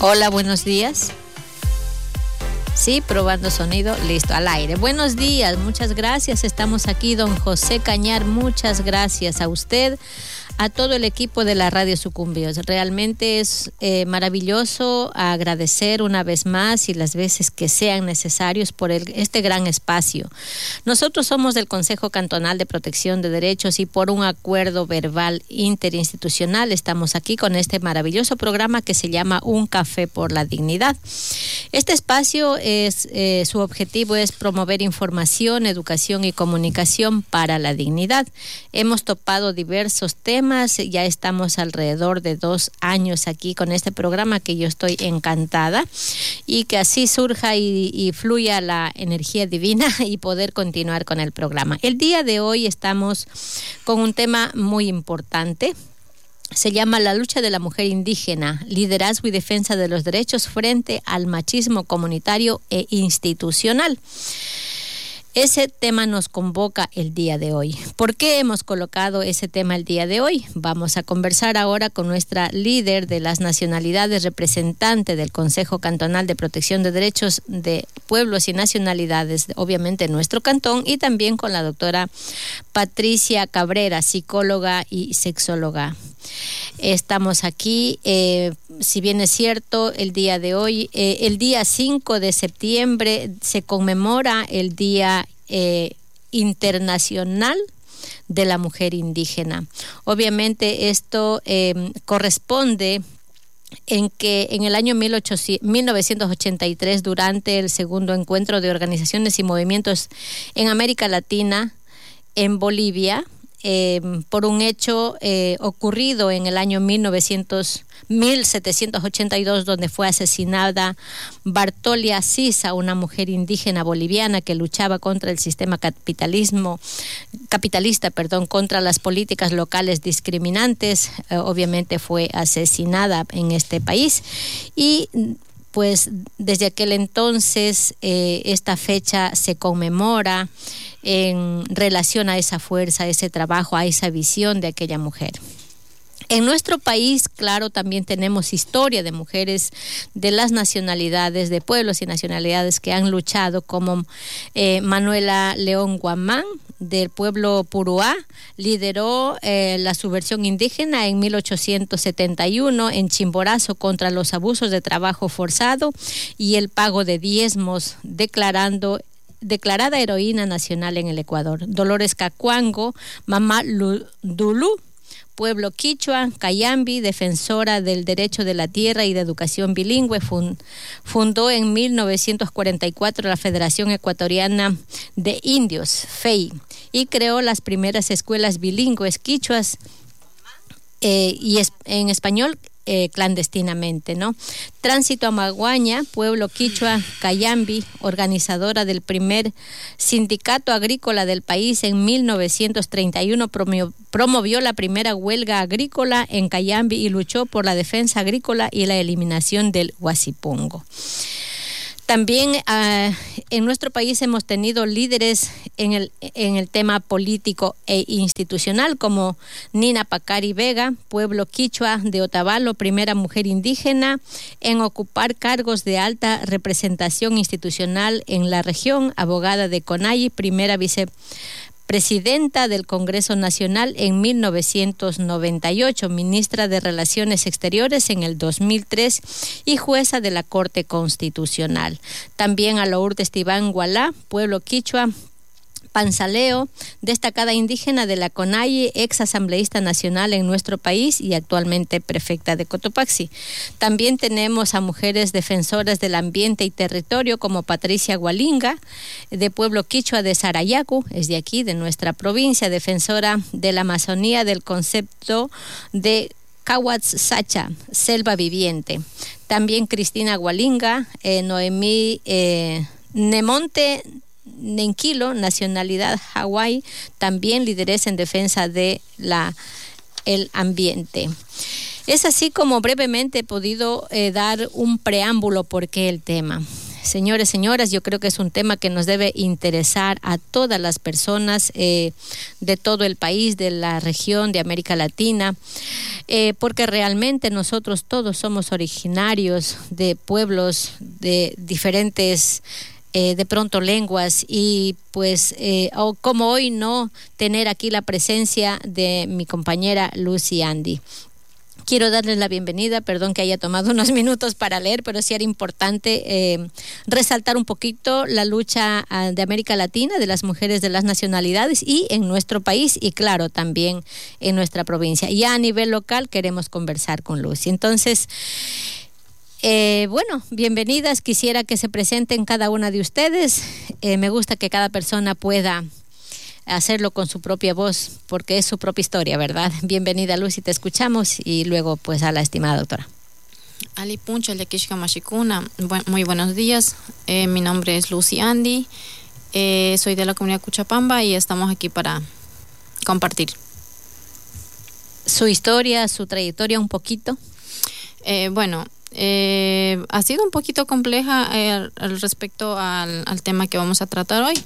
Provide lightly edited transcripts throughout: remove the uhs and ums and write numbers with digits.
Hola, buenos días. Sí, probando sonido, listo, al aire. Buenos días, muchas gracias. Estamos aquí, don José Cañar, muchas gracias a usted, a todo el equipo de la Radio Sucumbíos. Realmente es maravilloso agradecer una vez más y las veces que sean necesarios por este gran espacio. Nosotros somos del Consejo Cantonal de Protección de Derechos y por un acuerdo verbal interinstitucional estamos aquí con este maravilloso programa que se llama Un Café por la Dignidad. Este espacio su objetivo es promover información, educación y comunicación para la dignidad. Hemos topado diversos temas, ya estamos alrededor de 2 años aquí con este programa que yo estoy encantada y que así surja y fluya la energía divina y poder continuar con el programa. El día de hoy estamos con un tema muy importante. Se llama La lucha de la mujer indígena, liderazgo y defensa de los derechos frente al machismo comunitario e institucional. Ese tema nos convoca el día de hoy. ¿Por qué hemos colocado ese tema el día de hoy? Vamos a conversar ahora con nuestra líder de las nacionalidades, representante del Consejo Cantonal de Protección de Derechos de Pueblos y Nacionalidades, obviamente nuestro cantón, y también con la doctora Patricia Cabrera, psicóloga y sexóloga. Estamos aquí, si bien es cierto, el día de hoy, el día 5 de septiembre se conmemora el Día Internacional de la Mujer Indígena. Obviamente esto corresponde en que en el año 1983, durante el segundo encuentro de organizaciones y movimientos en América Latina, en Bolivia, por un hecho ocurrido en el año 1782, donde fue asesinada Bartolia Sisa, una mujer indígena boliviana que luchaba contra el sistema capitalista, contra las políticas locales discriminantes. Obviamente fue asesinada en este país y pues desde aquel entonces esta fecha se conmemora en relación a esa fuerza, a ese trabajo, a esa visión de aquella mujer. En nuestro país, claro, también tenemos historia de mujeres de las nacionalidades, de pueblos y nacionalidades que han luchado, como Manuela León Guamán, del pueblo Puruá, lideró la subversión indígena en 1871 en Chimborazo contra los abusos de trabajo forzado y el pago de diezmos, declarada heroína nacional en el Ecuador. Dolores Cacuango, Mamá Dulú, pueblo quichua, Cayambi, defensora del derecho de la tierra y de educación bilingüe, fundó en 1944 la Federación Ecuatoriana de Indios, FEI, y creó las primeras escuelas bilingües quichuas y en español clandestinamente, ¿no? Tránsito Amaguaña, pueblo quichua, Cayambi, organizadora del primer sindicato agrícola del país en 1931, promovió la primera huelga agrícola en Cayambi y luchó por la defensa agrícola y la eliminación del huasipungo. También en nuestro país hemos tenido líderes en el tema político e institucional, como Nina Pacari Vega, pueblo quichua de Otavalo, primera mujer indígena en ocupar cargos de alta representación institucional en la región, abogada de Conayi, primera vicepresidenta del Congreso Nacional en 1998, ministra de Relaciones Exteriores en el 2003 y jueza de la Corte Constitucional. También a Lourdes Tibán Gualá, pueblo quichua, Panzaleo, destacada indígena de la Conayi, ex asambleísta nacional en nuestro país y actualmente prefecta de Cotopaxi. También tenemos a mujeres defensoras del ambiente y territorio como Patricia Gualinga, de pueblo quichua de Sarayacu, es de aquí, de nuestra provincia, defensora de la Amazonía del concepto de Cahuatz Sacha, selva viviente. También Cristina Gualinga, Noemí Nemonte Nenquilo, nacionalidad Hawái, también lideresa en defensa de el ambiente. Es así como brevemente he podido dar un preámbulo por qué el tema. señores, señoras, yo creo que es un tema que nos debe interesar a todas las personas de todo el país, de la región, de América Latina, porque realmente nosotros todos somos originarios de pueblos de diferentes de pronto lenguas, y pues como hoy no tener aquí la presencia de mi compañera Lucy Andy. Quiero darles la bienvenida, perdón que haya tomado unos minutos para leer, pero sí era importante resaltar un poquito la lucha de América Latina, de las mujeres de las nacionalidades y en nuestro país, y claro, también en nuestra provincia. Ya a nivel local queremos conversar con Lucy. Entonces, bueno, bienvenidas. Quisiera que se presenten cada una de ustedes. Me gusta que cada persona pueda hacerlo con su propia voz, porque es su propia historia, ¿verdad? Bienvenida, Lucy, te escuchamos, y luego pues a la estimada doctora. Ali Puncha, Lekishka Mashikuna. Muy buenos días. Mi nombre es Lucy Andy. Soy de la comunidad Cuchapamba y estamos aquí para compartir su historia, su trayectoria un poquito. Ha sido un poquito compleja respecto al tema que vamos a tratar hoy.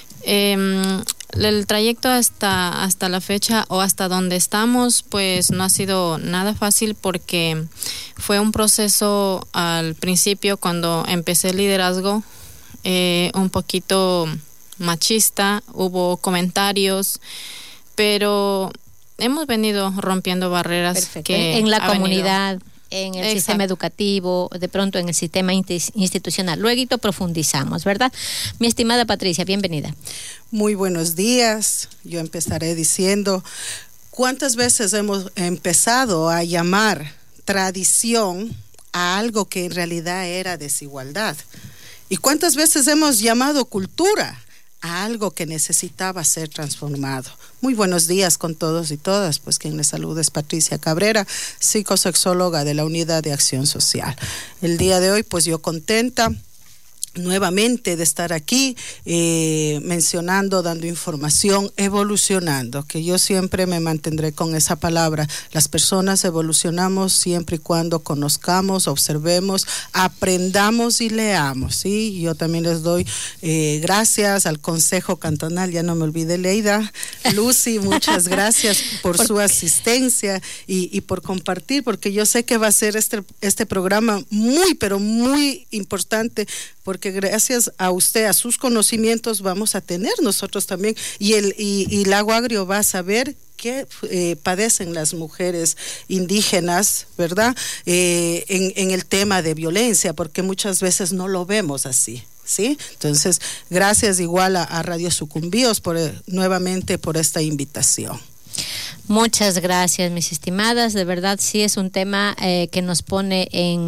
El trayecto hasta la fecha o hasta donde estamos, pues no ha sido nada fácil, porque fue un proceso al principio, cuando empecé el liderazgo, un poquito machista, hubo comentarios, pero hemos venido rompiendo barreras. Perfecto. Que en la comunidad, en el sistema educativo, de pronto en el sistema institucional. Luego profundizamos, ¿verdad? Mi estimada Patricia, bienvenida. Muy buenos días. Yo empezaré diciendo, ¿cuántas veces hemos empezado a llamar tradición a algo que en realidad era desigualdad? ¿Y cuántas veces hemos llamado cultura a algo que necesitaba ser transformado? Muy buenos días con todos y todas. Pues quien les saluda es Patricia Cabrera, psicosexóloga de la Unidad de Acción Social. El día de hoy, pues yo contenta nuevamente de estar aquí mencionando, dando información, evolucionando, que yo siempre me mantendré con esa palabra. Las personas evolucionamos siempre y cuando conozcamos, observemos, aprendamos y leamos, ¿sí? Yo también les doy gracias al Consejo Cantonal, ya no me olvidé, Leida, Lucy, muchas gracias por su asistencia y por compartir, porque yo sé que va a ser este programa muy, pero muy importante, porque gracias a usted, a sus conocimientos, vamos a tener nosotros también, y Lago Agrio va a saber qué padecen las mujeres indígenas, ¿verdad? En el tema de violencia, porque muchas veces no lo vemos así, ¿sí? Entonces, gracias igual a Radio Sucumbíos nuevamente por esta invitación. Muchas gracias, mis estimadas. De verdad, sí es un tema que nos pone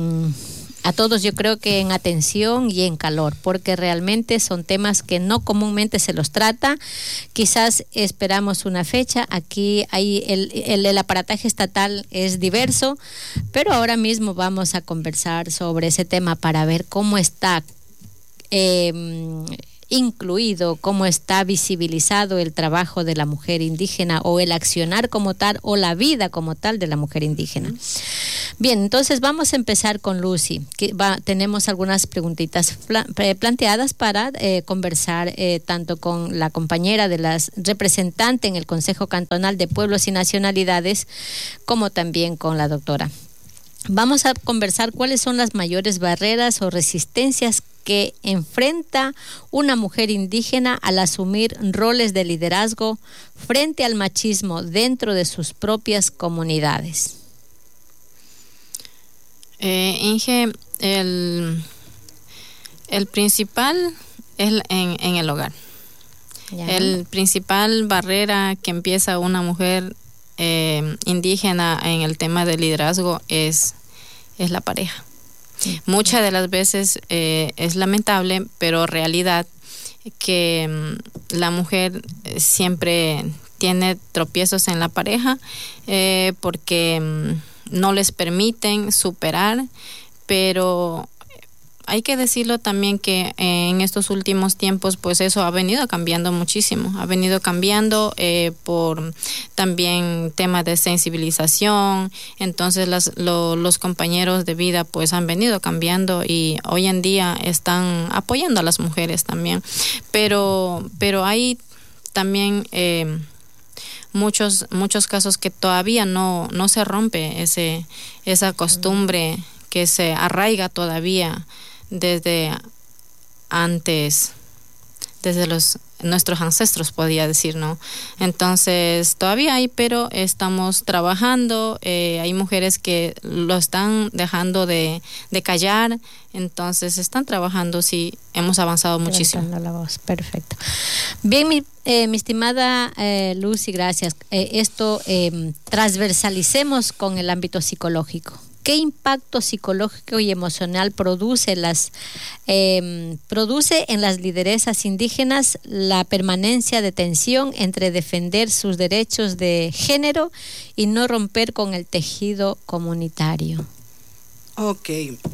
a todos, yo creo que en atención y en calor, porque realmente son temas que no comúnmente se los trata. Quizás esperamos una fecha. Aquí el aparataje estatal es diverso, pero ahora mismo vamos a conversar sobre ese tema para ver cómo está incluido, cómo está visibilizado el trabajo de la mujer indígena, o el accionar como tal, o la vida como tal de la mujer indígena. Bien, entonces vamos a empezar con Lucy. Tenemos algunas preguntitas planteadas para conversar tanto con la compañera de las representante en el Consejo Cantonal de Pueblos y Nacionalidades, como también con la doctora. Vamos a conversar cuáles son las mayores barreras o resistencias que enfrenta una mujer indígena al asumir roles de liderazgo frente al machismo dentro de sus propias comunidades. Inge, el principal es en el hogar. Ya. El principal barrera que empieza una mujer indígena en el tema del liderazgo es la pareja. Muchas de las veces es lamentable, pero realidad, que la mujer siempre tiene tropiezos en la pareja porque no les permiten superar, pero hay que decirlo también que en estos últimos tiempos pues eso ha venido cambiando muchísimo, por también temas de sensibilización. Entonces los compañeros de vida pues han venido cambiando y hoy en día están apoyando a las mujeres también, pero hay también muchos casos que todavía no se rompe esa costumbre que se arraiga todavía desde antes, desde nuestros ancestros, podría decir, ¿no? Entonces todavía hay, pero estamos trabajando, hay mujeres que lo están dejando de callar, entonces están trabajando, sí, hemos avanzado muchísimo. La voz, perfecto. Bien, mi estimada Lucy, gracias. Esto transversalicemos con el ámbito psicológico. ¿Qué impacto psicológico y emocional produce en las lideresas indígenas la permanencia de tensión entre defender sus derechos de género y no romper con el tejido comunitario? Ok.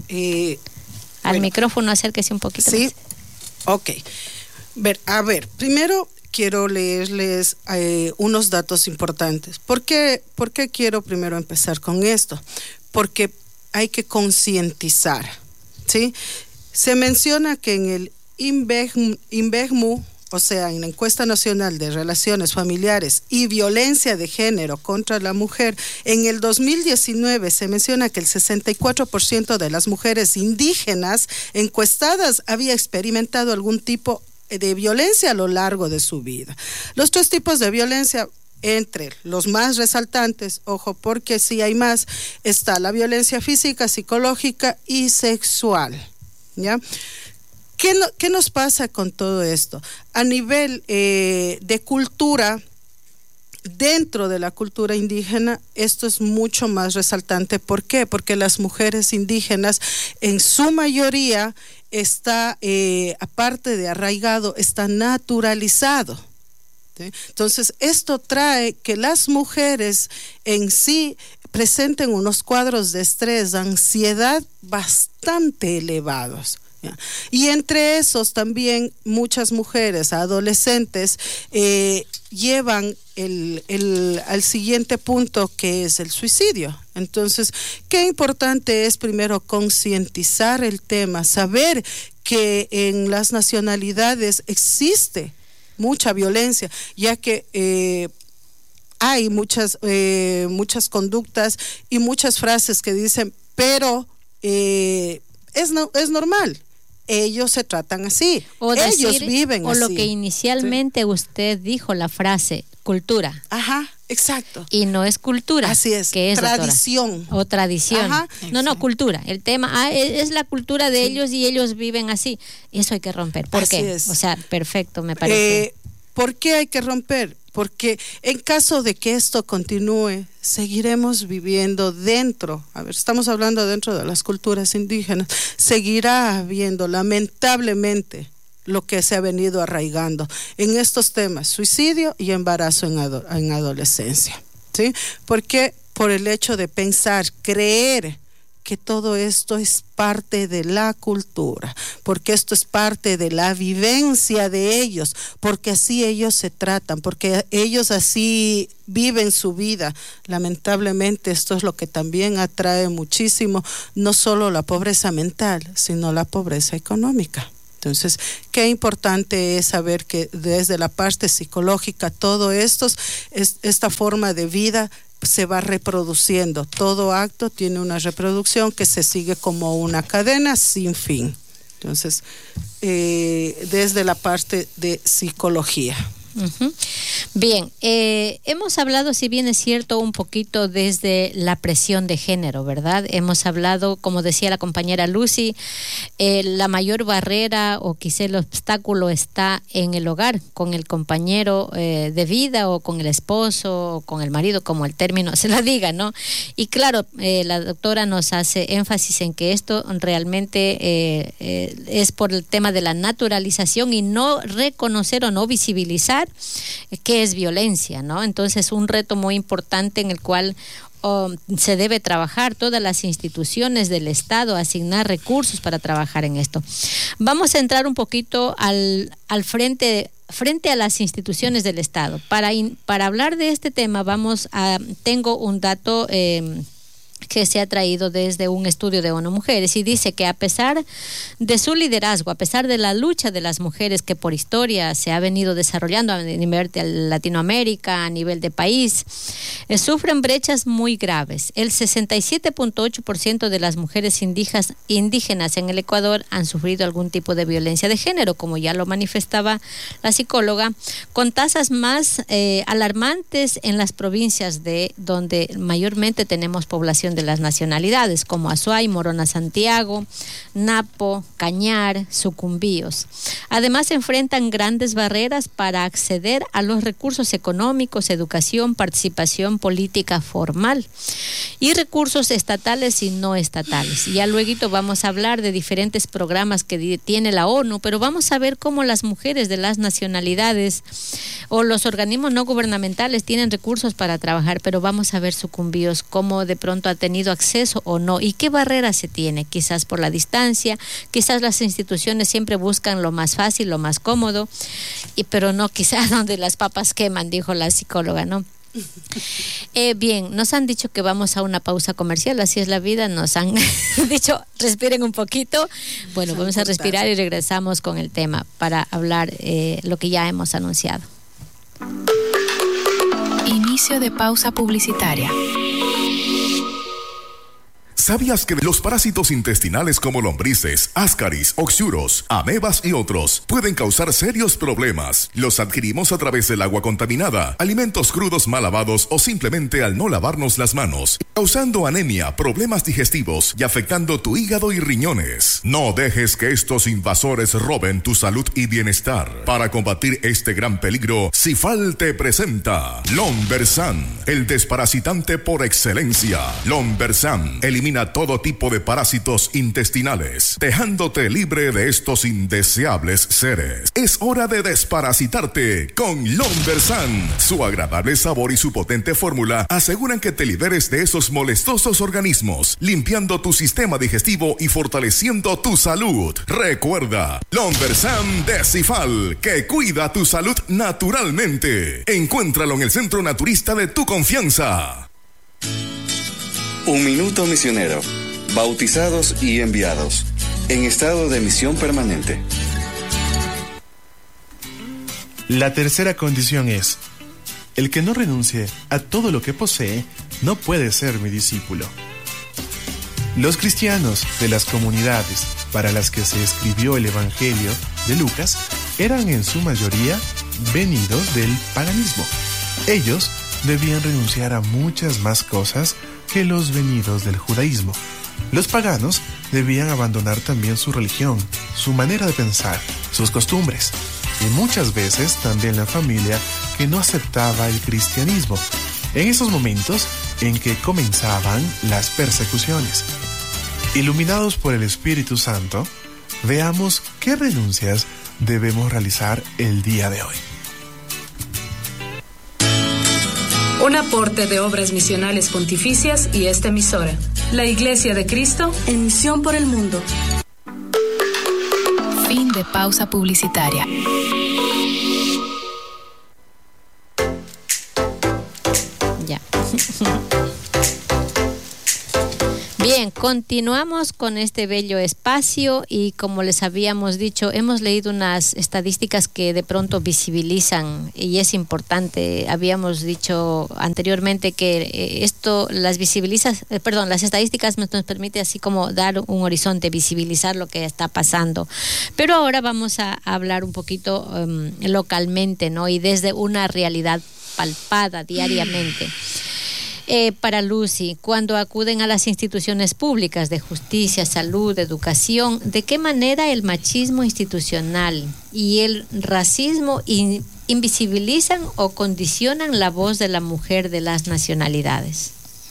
Al micrófono, acérquese un poquito. Sí, más. ok. A ver, primero quiero leerles unos datos importantes. ¿Por qué quiero primero empezar con esto? Porque hay que concientizar, ¿sí? Se menciona que en el INVEGMU, o sea, en la Encuesta Nacional de Relaciones Familiares y Violencia de Género contra la Mujer, en el 2019 se menciona que el 64% de las mujeres indígenas encuestadas había experimentado algún tipo de violencia a lo largo de su vida. Los 3 tipos de violencia, entre los más resaltantes, ojo, porque sí hay más, está la violencia física, psicológica y sexual, ¿ya? ¿Qué nos pasa con todo esto? A nivel de cultura, dentro de la cultura indígena, esto es mucho más resaltante. ¿Por qué? Porque las mujeres indígenas, en su mayoría, está, aparte de arraigado, está naturalizado. Entonces, esto trae que las mujeres en sí presenten unos cuadros de estrés, de ansiedad bastante elevados. Y entre esos también muchas mujeres adolescentes llevan al siguiente punto, que es el suicidio. Entonces, qué importante es primero concientizar el tema, saber que en las nacionalidades existe mucha violencia, ya que hay muchas conductas y muchas frases que dicen, pero es normal. Ellos se tratan así, o ellos decir, viven o así. lo que inicialmente usted dijo, la frase cultura. Ajá, exacto. Y no es cultura. Así es, que es tradición. Doctora? O tradición. Ajá. No, cultura. El tema es la cultura de ellos y ellos viven así. Eso hay que romper. ¿Por Así qué? es. O sea, perfecto, me parece. ¿Por qué hay que romper? Porque en caso de que esto continúe, seguiremos viviendo dentro, estamos hablando dentro de las culturas indígenas, seguirá habiendo lamentablemente lo que se ha venido arraigando en estos temas, suicidio y embarazo en adolescencia, ¿sí? Porque por el hecho de pensar, creer que todo esto es parte de la cultura, porque esto es parte de la vivencia de ellos, porque así ellos se tratan, porque ellos así viven su vida. Lamentablemente esto es lo que también atrae muchísimo, no solo la pobreza mental, sino la pobreza económica. Entonces, qué importante es saber que desde la parte psicológica todo esto, esta forma de vida se va reproduciendo. Todo acto tiene una reproducción que se sigue como una cadena sin fin. Entonces, desde la parte de psicología. Uh-huh. Bien, hemos hablado, si bien es cierto, un poquito desde la presión de género, ¿verdad? Hemos hablado, como decía la compañera Lucy, la mayor barrera o quizá el obstáculo está en el hogar, con el compañero de vida o con el esposo o con el marido, como el término se la diga, ¿no? Y claro, la doctora nos hace énfasis en que esto realmente es por el tema de la naturalización y no reconocer o no visibilizar qué es violencia, ¿no? Entonces, un reto muy importante en el cual se debe trabajar, todas las instituciones del Estado, asignar recursos para trabajar en esto. Vamos a entrar un poquito al frente a las instituciones del Estado. Para hablar de este tema tengo un dato que se ha traído desde un estudio de ONU Mujeres, y dice que a pesar de su liderazgo, a pesar de la lucha de las mujeres que por historia se ha venido desarrollando a nivel de Latinoamérica, a nivel de país, sufren brechas muy graves. El 67.8% de las mujeres indígenas en el Ecuador han sufrido algún tipo de violencia de género, como ya lo manifestaba la psicóloga, con tasas más alarmantes en las provincias donde mayormente tenemos población de las nacionalidades, como Azuay, Morona Santiago, Napo, Cañar, Sucumbíos. Además, enfrentan grandes barreras para acceder a los recursos económicos, educación, participación política formal y recursos estatales y no estatales. Ya luego vamos a hablar de diferentes programas que tiene la ONU, pero vamos a ver cómo las mujeres de las nacionalidades o los organismos no gubernamentales tienen recursos para trabajar, pero vamos a ver Sucumbíos, cómo de pronto ha tenido acceso o no, y qué barrera se tiene, quizás por la distancia, quizás las instituciones siempre buscan lo más fácil, lo más cómodo, pero no quizás donde las papas queman, dijo la psicóloga, ¿no? Bien, nos han dicho que vamos a una pausa comercial, así es la vida, nos han dicho respiren un poquito. Bueno, vamos a respirar y regresamos con el tema para hablar lo que ya hemos anunciado. Inicio de pausa publicitaria. ¿Sabías que los parásitos intestinales como lombrices, ascaris, oxuros, amebas y otros pueden causar serios problemas? Los adquirimos a través del agua contaminada, alimentos crudos mal lavados o simplemente al no lavarnos las manos, causando anemia, problemas digestivos y afectando tu hígado y riñones. No dejes que estos invasores roben tu salud y bienestar. Para combatir este gran peligro, Cifal te presenta Lombersan, el desparasitante por excelencia. Lombersan elimina todo tipo de parásitos intestinales, dejándote libre de estos indeseables seres. Es hora de desparasitarte con Lombersan. Su agradable sabor y su potente fórmula aseguran que te liberes de esos molestosos organismos, limpiando tu sistema digestivo y fortaleciendo tu salud. Recuerda, Lombersan de Cifal, que cuida tu salud naturalmente. Encuéntralo en el centro naturista de tu confianza. Un minuto misionero, bautizados y enviados, en estado de misión permanente. La tercera condición es: el que no renuncie a todo lo que posee no puede ser mi discípulo. Los cristianos de las comunidades para las que se escribió el Evangelio de Lucas eran en su mayoría venidos del paganismo. Ellos debían renunciar a muchas más cosas que los venidos del judaísmo. Los paganos debían abandonar también su religión, su manera de pensar, sus costumbres, y muchas veces también la familia que no aceptaba el cristianismo, en esos momentos en que comenzaban las persecuciones. Iluminados por el Espíritu Santo, veamos qué renuncias debemos realizar el día de hoy. Un aporte de Obras Misionales Pontificias y esta emisora. La Iglesia de Cristo en misión por el mundo. Fin de pausa publicitaria. Ya. Bien, continuamos con este bello espacio y como les habíamos dicho, hemos leído unas estadísticas que de pronto visibilizan y es importante. Habíamos dicho anteriormente que las estadísticas nos permite así como dar un horizonte, visibilizar lo que está pasando. Pero ahora vamos a hablar un poquito localmente, ¿no? Y desde una realidad palpada diariamente. Para Lucy, cuando acuden a las instituciones públicas de justicia, salud, educación, ¿de qué manera el machismo institucional y el racismo invisibilizan o condicionan la voz de la mujer de las nacionalidades?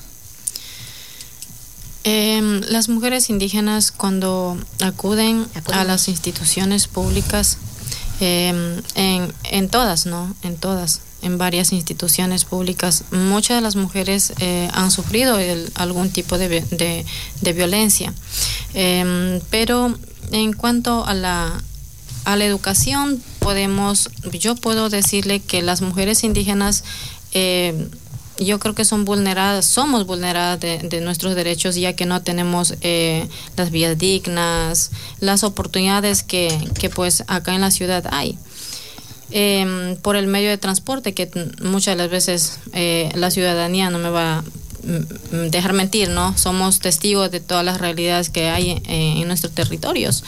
Las mujeres indígenas cuando acuden a las instituciones públicas, en todas, ¿no? En todas. en varias instituciones públicas, muchas de las mujeres han sufrido algún tipo de violencia. Pero en cuanto a la educación, yo puedo decirle que las mujeres indígenas, yo creo que somos vulneradas de nuestros derechos, ya que no tenemos las vías dignas, las oportunidades que pues acá en la ciudad hay. Por el medio de transporte, que muchas de las veces la ciudadanía no me va a dejar mentir, ¿no? Somos testigos de todas las realidades que hay en nuestros territorios.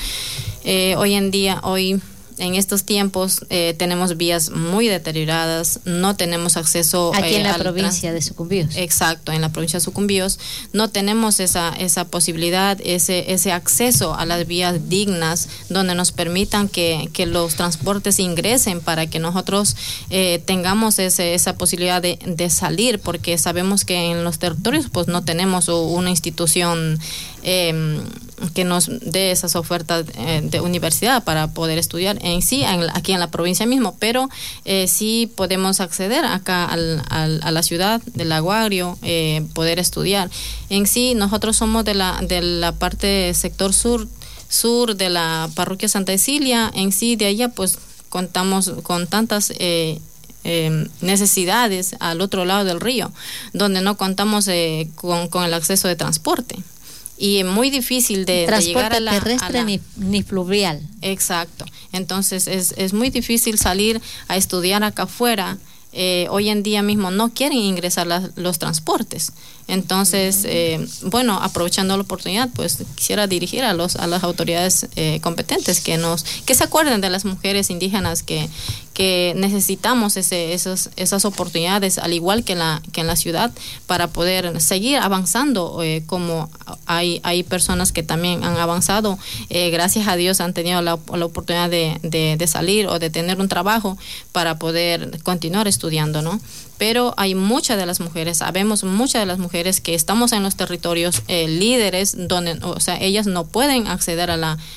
Hoy en estos tiempos tenemos vías muy deterioradas, no tenemos acceso aquí en la provincia de Sucumbíos. Exacto, en la provincia de Sucumbíos no tenemos esa posibilidad, ese acceso a las vías dignas donde nos permitan que los transportes ingresen para que nosotros tengamos esa posibilidad de salir, porque sabemos que en los territorios pues no tenemos una institución que nos dé esas ofertas de universidad para poder estudiar en sí, aquí en la provincia mismo, pero sí podemos acceder acá a la ciudad del Lago Agrio, poder estudiar. En sí, nosotros somos de la parte sector sur de la parroquia Santa Cecilia. En sí, de allá pues contamos con tantas necesidades al otro lado del río, donde no contamos con el acceso de transporte. Y es muy difícil de llegar a la terrestre ni fluvial. Exacto. Entonces es muy difícil salir a estudiar acá afuera. Hoy en día mismo no quieren ingresar los transportes. Entonces, aprovechando la oportunidad, pues quisiera dirigir a las autoridades competentes que se acuerden de las mujeres indígenas que necesitamos esas oportunidades, al igual que en la ciudad, para poder seguir avanzando, como hay personas que también han avanzado, gracias a Dios han tenido la oportunidad de salir o de tener un trabajo para poder continuar estudiando, ¿no? Pero hay sabemos muchas de las mujeres que estamos en los territorios líderes, donde, o sea, ellas no pueden acceder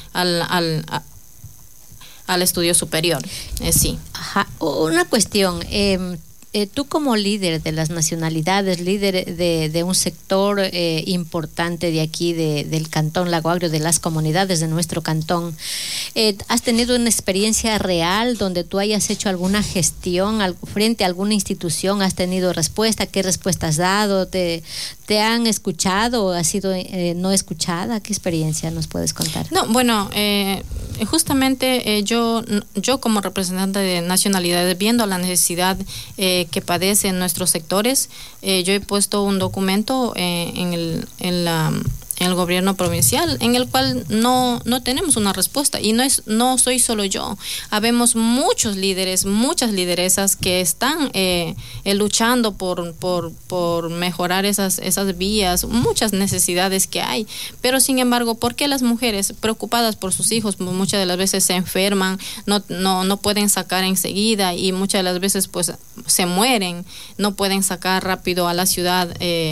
al estudio superior. Sí. Ajá. Una cuestión. Tú como líder de las nacionalidades, líder de un sector importante de aquí, del Cantón Lago Agrio, de las comunidades de nuestro cantón, ¿has tenido una experiencia real donde tú hayas hecho alguna gestión frente a alguna institución? ¿Has tenido respuesta? ¿Qué respuesta has dado? ¿Te han escuchado o has sido no escuchada? ¿Qué experiencia nos puedes contar? No, bueno, justamente yo como representante de nacionalidades, viendo la necesidad que padecen nuestros sectores, yo he puesto un documento en el gobierno provincial, en el cual no tenemos una respuesta, y no soy solo yo. Habemos muchos líderes, muchas lideresas que están luchando por mejorar esas vías, muchas necesidades que hay, pero sin embargo, ¿por qué las mujeres preocupadas por sus hijos muchas de las veces se enferman, no pueden sacar enseguida, y muchas de las veces pues se mueren, no pueden sacar rápido a la ciudad,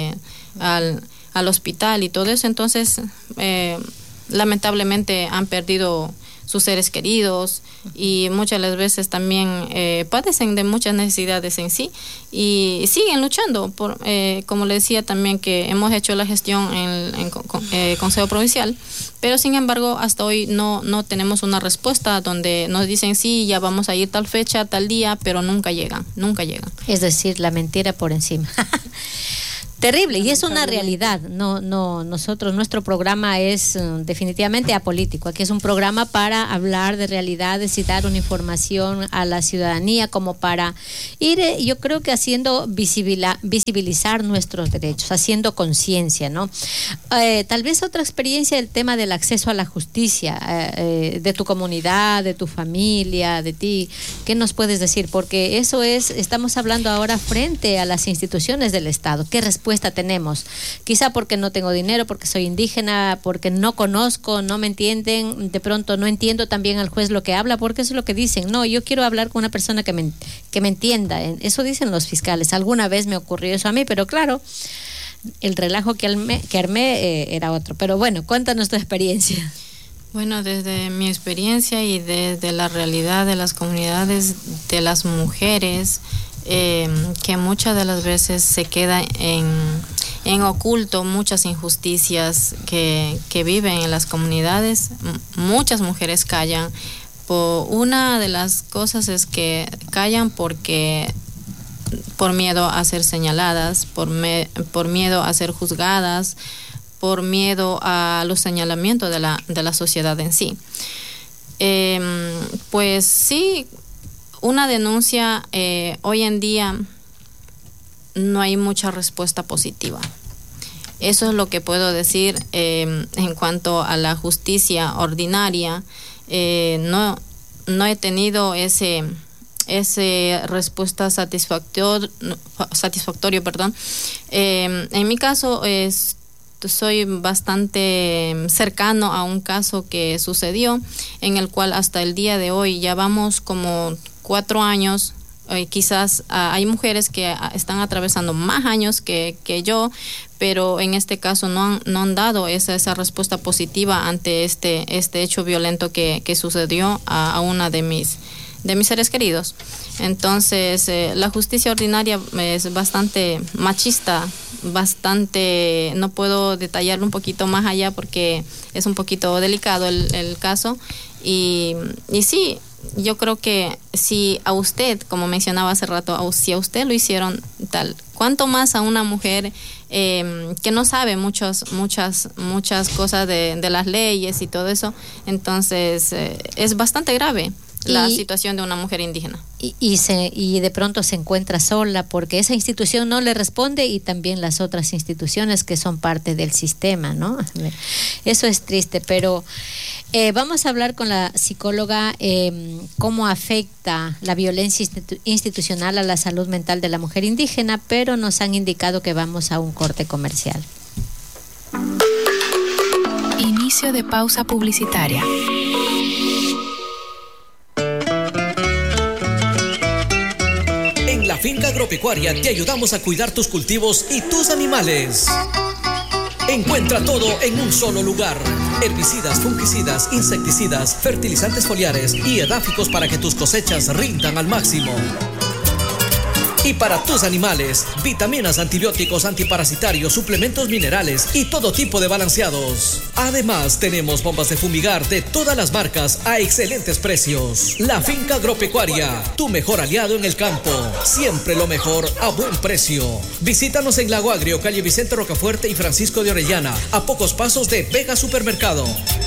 al hospital y todo eso? Entonces lamentablemente han perdido sus seres queridos, y muchas de las veces también padecen de muchas necesidades en sí, y siguen luchando como le decía también, que hemos hecho la gestión en Consejo Provincial, pero sin embargo hasta hoy no tenemos una respuesta donde nos dicen sí, ya vamos a ir tal fecha, tal día, pero nunca llegan. Es decir, la mentira por encima. Terrible, y es una realidad. Nuestro programa es definitivamente apolítico. Aquí es un programa para hablar de realidades y dar una información a la ciudadanía, como para ir, yo creo que haciendo visibilizar nuestros derechos, haciendo conciencia, ¿no? Tal vez otra experiencia, el tema del acceso a la justicia, de tu comunidad, de tu familia, de ti. ¿Qué nos puedes decir? Porque estamos hablando ahora frente a las instituciones del Estado. ¿Qué respuesta tenemos? Quizá porque no tengo dinero, porque soy indígena, porque no conozco, no me entienden, de pronto no entiendo también al juez lo que habla, porque eso es lo que dicen. No, yo quiero hablar con una persona que me entienda. Eso dicen los fiscales. Alguna vez me ocurrió eso a mí, pero claro, el relajo que armé era otro. Pero bueno, cuéntanos tu experiencia. Bueno, desde mi experiencia y desde la realidad de las comunidades de las mujeres, que muchas de las veces se queda en oculto muchas injusticias que viven en las comunidades. Muchas mujeres callan. Una de las cosas es que callan por miedo a ser señaladas, por miedo a ser juzgadas, por miedo a los señalamientos de la sociedad en sí. Pues sí, una denuncia, hoy en día no hay mucha respuesta positiva. Eso es lo que puedo decir en cuanto a la justicia ordinaria. No he tenido ese respuesta satisfactorio, perdón. En mi caso soy bastante cercano a un caso que sucedió, en el cual hasta el día de hoy ya vamos como 4 años. Quizás hay mujeres que están atravesando más años que yo, pero en este caso no han dado esa respuesta positiva ante este hecho violento que sucedió a una de mis seres queridos. Entonces, la justicia ordinaria es bastante machista, no puedo detallarlo un poquito más allá porque es un poquito delicado el caso. Y sí, yo creo que si a usted, como mencionaba hace rato, si a usted lo hicieron tal, ¿cuánto más a una mujer que no sabe muchas cosas de las leyes y todo eso? Entonces, es bastante grave la situación de una mujer indígena. Y de pronto se encuentra sola porque esa institución no le responde, y también las otras instituciones que son parte del sistema, ¿no? Eso es triste, pero vamos a hablar con la psicóloga cómo afecta la violencia institucional a la salud mental de la mujer indígena, pero nos han indicado que vamos a un corte comercial. Inicio de pausa publicitaria. En la Finca Agropecuaria te ayudamos a cuidar tus cultivos y tus animales. Encuentra todo en un solo lugar. Herbicidas, fungicidas, insecticidas, fertilizantes foliares y edáficos para que tus cosechas rindan al máximo. Y para tus animales, vitaminas, antibióticos, antiparasitarios, suplementos minerales y todo tipo de balanceados. Además, tenemos bombas de fumigar de todas las marcas a excelentes precios. La Finca Agropecuaria, tu mejor aliado en el campo. Siempre lo mejor a buen precio. Visítanos en Lago Agrio, calle Vicente Rocafuerte y Francisco de Orellana, a pocos pasos de Vega Supermercado.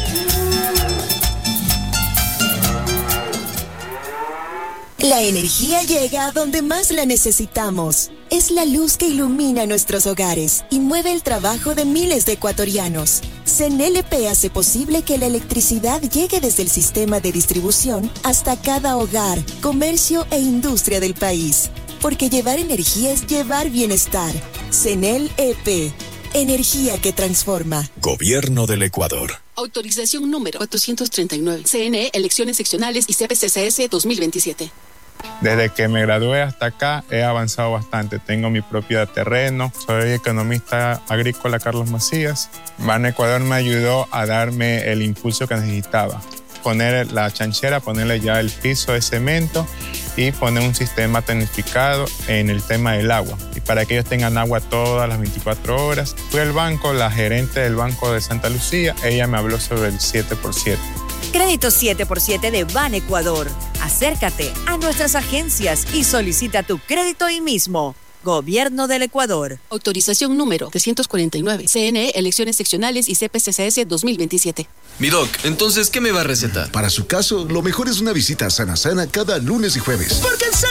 La energía llega donde más la necesitamos. Es la luz que ilumina nuestros hogares y mueve el trabajo de miles de ecuatorianos. CNLP hace posible que la electricidad llegue desde el sistema de distribución hasta cada hogar, comercio e industria del país. Porque llevar energía es llevar bienestar. CNLP. Energía que transforma. Gobierno del Ecuador. Autorización número 439. CNE, elecciones seccionales y CPCCS 2027. Desde que me gradué hasta acá he avanzado bastante. Tengo mi propio terreno, soy economista agrícola Carlos Macías. Ban Ecuador me ayudó a darme el impulso que necesitaba. Poner la chanchera, ponerle ya el piso de cemento y poner un sistema tecnificado en el tema del agua. Y para que ellos tengan agua todas las 24 horas. Fui al banco, la gerente del Banco de Santa Lucía, ella me habló sobre el 7x7. Crédito 7x7 de Ban Ecuador. Acércate a nuestras agencias y solicita tu crédito hoy mismo. Gobierno del Ecuador. Autorización número 349. CNE, elecciones seccionales y CPCCS 2027. Mi doc, entonces, ¿qué me va a recetar? Para su caso, lo mejor es una visita a Sana Sana cada lunes y jueves. Porque en Sana